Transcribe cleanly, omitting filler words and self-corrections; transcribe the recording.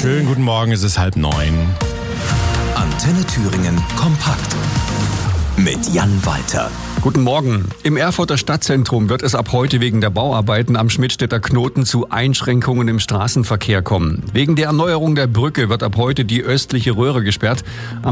Schönen guten Morgen, es ist 8:30. Antenne Thüringen kompakt mit Jan Walter. Guten Morgen. Im Erfurter Stadtzentrum wird es ab heute wegen der Bauarbeiten am Schmidtstädter Knoten zu Einschränkungen im Straßenverkehr kommen. Wegen der Erneuerung der Brücke wird ab heute die östliche Röhre gesperrt.